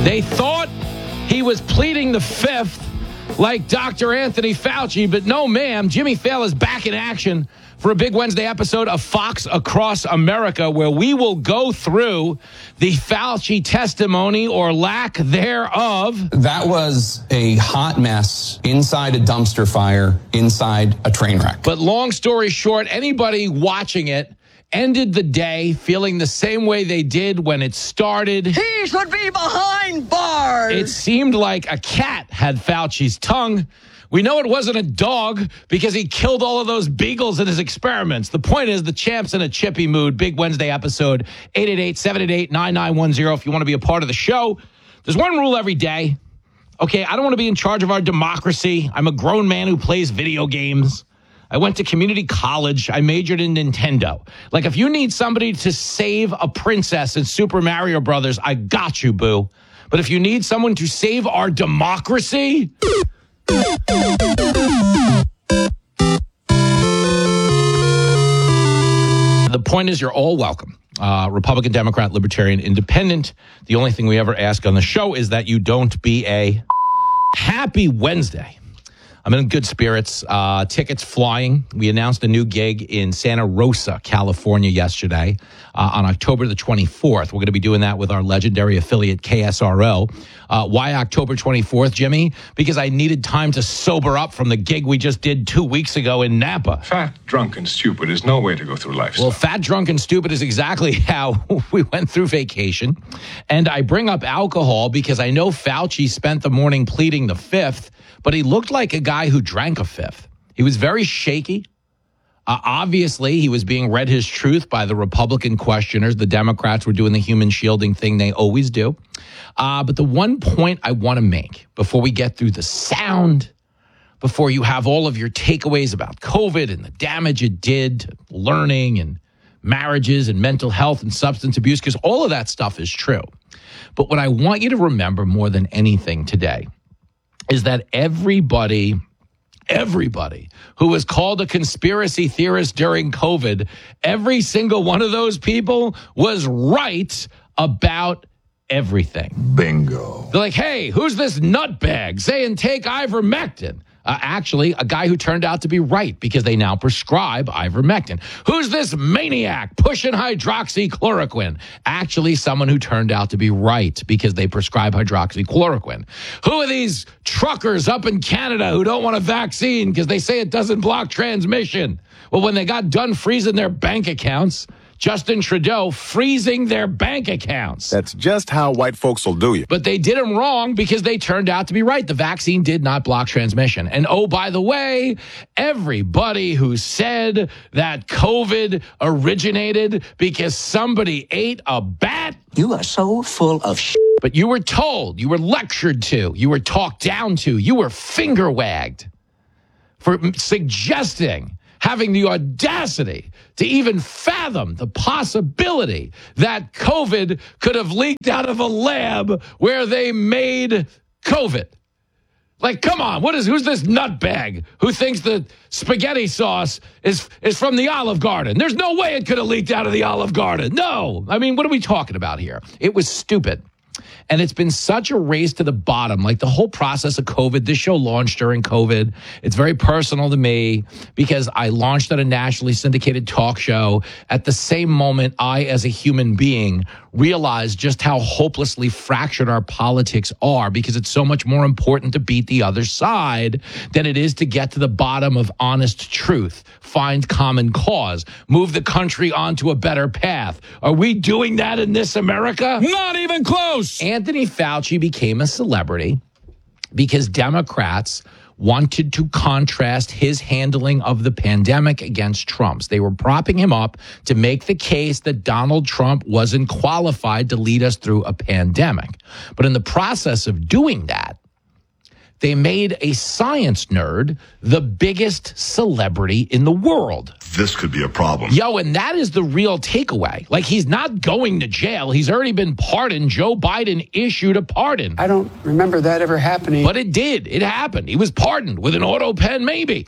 They thought he was pleading the fifth like Dr. Anthony Fauci, but no, ma'am. Jimmy Fail is back in action for a big Wednesday episode of Fox Across America, where we will go through the Fauci testimony or lack thereof. That was a hot mess inside a dumpster fire, inside a train wreck. But long story short, anybody watching it ended the day feeling the same way they did when it started. He should be behind bars. It seemed like a cat had Fauci's tongue. We know it wasn't a dog because he killed all of those beagles in his experiments. The point is, the champ's in a chippy mood. Big Wednesday episode, 888-788-9910 if you want to be a part of the show. There's one rule every day. Okay, I don't want to be in charge of our democracy. I'm a grown man who plays video games. I went to community college. I majored in Nintendo. Like, if you need somebody to save a princess in Super Mario Brothers, I got you, boo. But if you need someone to save our democracy... The point is, you're all welcome. Republican, Democrat, Libertarian, Independent. The only thing we ever ask on the show is that you don't be a happy Wednesday. I'm in good spirits. Tickets flying. We announced a new gig in Santa Rosa, California yesterday on October the 24th. We're going to be doing that with our legendary affiliate KSRO. Why October 24th, Jimmy? Because I needed time to sober up from the gig we just did 2 weeks ago in Napa. Fat, drunk, and stupid is no way to go through life. Well, fat, drunk, and stupid is exactly how we went through vacation. And I bring up alcohol because I know Fauci spent the morning pleading the fifth, but he looked like a guy who drank a fifth. He was very shaky. Obviously, he was being read his truth by the Republican questioners. The Democrats were doing the human shielding thing they always do. But the one point I want to make before we get through the sound, before you have all of your takeaways about COVID and the damage it did to learning and marriages and mental health and substance abuse, because all of that stuff is true. But what I want you to remember more than anything today is that everybody who was called a conspiracy theorist during COVID, every single one of those people was right about everything. Bingo. They're like, hey, who's this nutbag saying take ivermectin? Actually, a guy who turned out to be right because they now prescribe ivermectin. Who's this maniac pushing hydroxychloroquine? Actually, someone who turned out to be right because they prescribe hydroxychloroquine. Who are these truckers up in Canada who don't want a vaccine because they say it doesn't block transmission? Well, when they got done freezing their bank accounts, Justin Trudeau freezing their bank accounts. That's just how white folks will do you. But they did them wrong because they turned out to be right. The vaccine did not block transmission. And oh, by the way, everybody who said that COVID originated because somebody ate a bat. You are so full of shit. But you were told, you were lectured to, you were talked down to, you were finger wagged for suggesting, having the audacity to even fathom the possibility that COVID could have leaked out of a lab where they made COVID. Like, come on, who's this nutbag who thinks that spaghetti sauce is from the Olive Garden? There's no way it could have leaked out of the Olive Garden. No. I mean, what are we talking about here? It was stupid. And it's been such a race to the bottom, like the whole process of COVID. This show launched during COVID. It's very personal to me because I launched at a nationally syndicated talk show. At the same moment, I, as a human being, realized just how hopelessly fractured our politics are, because it's so much more important to beat the other side than it is to get to the bottom of honest truth, find common cause, move the country onto a better path. Are we doing that in this America? Not even close. Anthony Fauci became a celebrity because Democrats wanted to contrast his handling of the pandemic against Trump's. They were propping him up to make the case that Donald Trump wasn't qualified to lead us through a pandemic. But in the process of doing that, they made a science nerd the biggest celebrity in the world. This could be a problem. Yo, and that is the real takeaway. Like, he's not going to jail. He's already been pardoned. Joe Biden issued a pardon. I don't remember that ever happening. But it did. It happened. He was pardoned with an auto pen, maybe.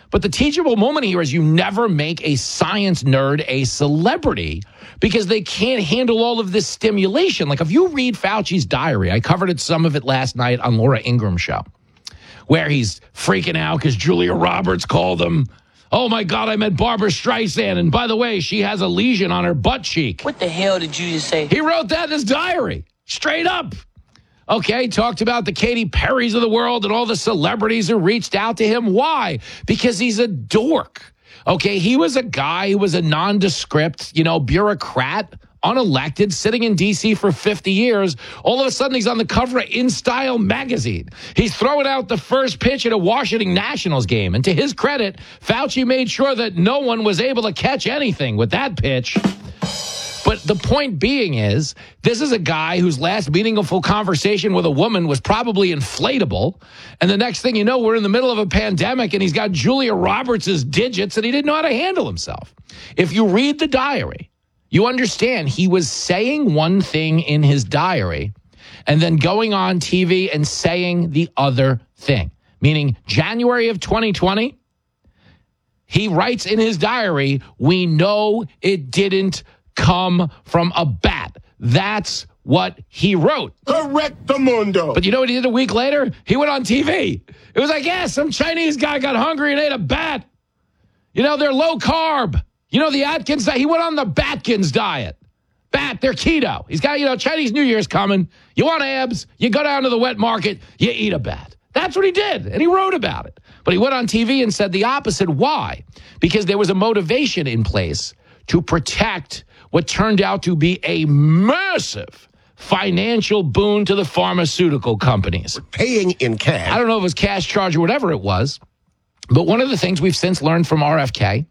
But the teachable moment here is you never make a science nerd a celebrity because they can't handle all of this stimulation. Like if you read Fauci's diary, I covered some of it last night on Laura Ingram's show, where he's freaking out because Julia Roberts called him. Oh, my God, I met Barbara Streisand. And by the way, she has a lesion on her butt cheek. What the hell did you just say? He wrote that in his diary, straight up. Okay, talked about the Katy Perrys of the world and all the celebrities who reached out to him. Why? Because he's a dork. Okay, he was a guy who was a nondescript, bureaucrat, unelected, sitting in D.C. for 50 years. All of a sudden, he's on the cover of In Style magazine. He's throwing out the first pitch at a Washington Nationals game. And to his credit, Fauci made sure that no one was able to catch anything with that pitch. But the point being is, this is a guy whose last meaningful conversation with a woman was probably inflatable. And the next thing you know, we're in the middle of a pandemic and he's got Julia Roberts' digits and he didn't know how to handle himself. If you read the diary, you understand he was saying one thing in his diary and then going on TV and saying the other thing. Meaning January of 2020, he writes in his diary, we know it didn't come from a bat. That's what he wrote. Correctamundo. But you know what he did a week later? He went on TV. It was like, yeah, some Chinese guy got hungry and ate a bat. They're low carb. The Atkins diet. He went on the Batkins diet. They're keto. He's got, Chinese New Year's coming. You want abs, you go down to the wet market, you eat a bat. That's what he did, and he wrote about it. But he went on TV and said the opposite. Why? Because there was a motivation in place to protect what turned out to be a massive financial boon to the pharmaceutical companies. Paying in cash. I don't know if it was cash charge or whatever it was, but one of the things we've since learned from RFK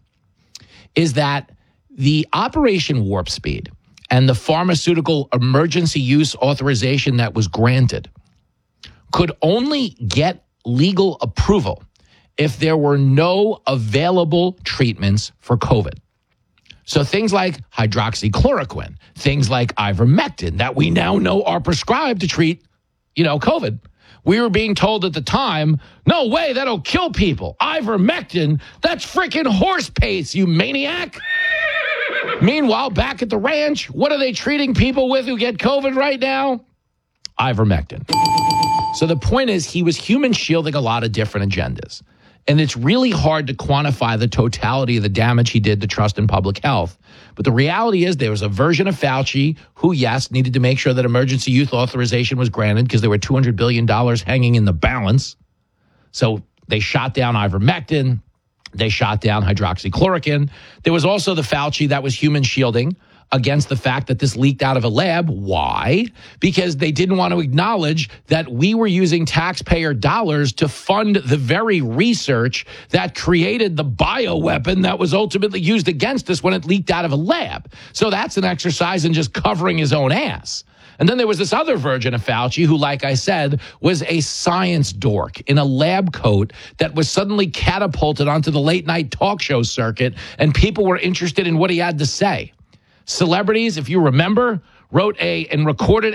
is that the Operation Warp Speed and the pharmaceutical emergency use authorization that was granted could only get legal approval if there were no available treatments for COVID. So things like hydroxychloroquine, things like ivermectin that we now know are prescribed to treat, COVID. We were being told at the time, no way, that'll kill people. Ivermectin, that's freaking horse paste, you maniac. Meanwhile, back at the ranch, what are they treating people with who get COVID right now? Ivermectin. So the point is, he was human shielding a lot of different agendas. And it's really hard to quantify the totality of the damage he did to trust in public health. But the reality is there was a version of Fauci who, yes, needed to make sure that emergency use authorization was granted because there were $200 billion hanging in the balance. So they shot down ivermectin. They shot down hydroxychloroquine. There was also the Fauci that was human shielding against the fact that this leaked out of a lab. Why? Because they didn't want to acknowledge that we were using taxpayer dollars to fund the very research that created the bioweapon that was ultimately used against us when it leaked out of a lab. So that's an exercise in just covering his own ass. And then there was this other version of Fauci who, like I said, was a science dork in a lab coat that was suddenly catapulted onto the late night talk show circuit, and people were interested in what he had to say. Celebrities, if you remember, wrote and recorded